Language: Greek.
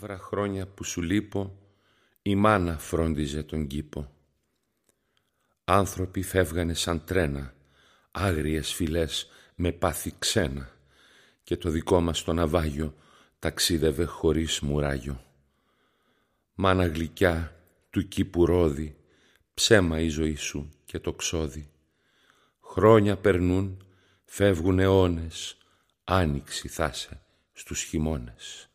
μαύρα χρόνια που σου λείπω, η μάνα φρόντιζε τον κήπο. Άνθρωποι φεύγανε σαν τρένα, άγριες φυλές με πάθη ξένα, και το δικό μας το ναυάγιο ταξίδευε χωρίς μουράγιο. Μάνα γλυκιά του κήπου ρόδι, ψέμα η ζωή σου και το ξόδι. Χρόνια περνούν, φεύγουν αιώνες, άνοιξη θάσε στους χειμώνες.